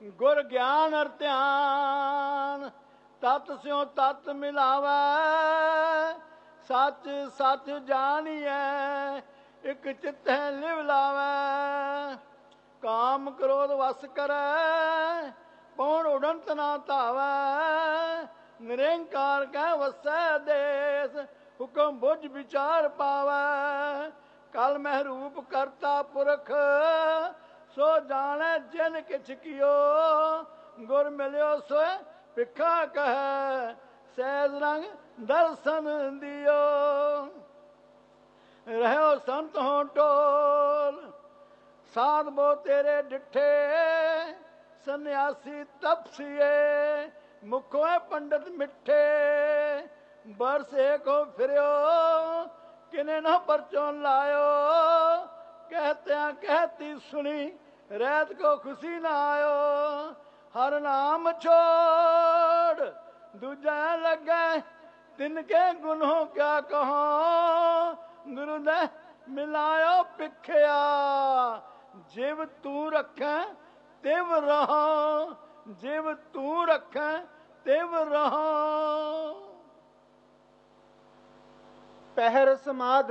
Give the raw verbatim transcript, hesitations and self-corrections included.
गुर ज्ञान अर ध्यान तत् स्यों तत् मिलावै सच सच जानिए एक चित है लिव लावै काम क्रोध वस करे पौन उड़ंत ना धावै निरंकार कह वसै देश हुक्म बुझ विचार पावै कल महरूप करता पुरख सो जाने जिन किछ कियो गुर मिलियो सो भिखा कह सहज रंग दर्शन दियो रहो संत हो टोल साध बो तेरे डिठे सन्यासी तपसीए मुखों पंडित मिठे बरस एक हो फिरो किने न परचों लायो कहत्या कहती सुनी रैत को खुशी न आयो हर नाम छोड़ दूजा लगे तिनके गुनों क्या कहो गुरु ने मिलायो पिखया जिव तू रखे तिव रहो जिव तू रखे तिव रहो। ਪਹਿਰ ਸਮਾਧ